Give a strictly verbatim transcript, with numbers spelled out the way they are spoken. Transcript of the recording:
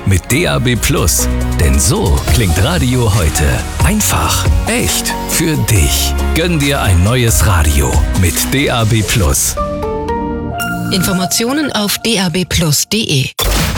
mit D A B Plus. Denn so klingt Radio heute. Einfach, echt, für dich. Gönn dir ein neues Radio mit D A B Plus. Informationen auf d a b plus punkt d e.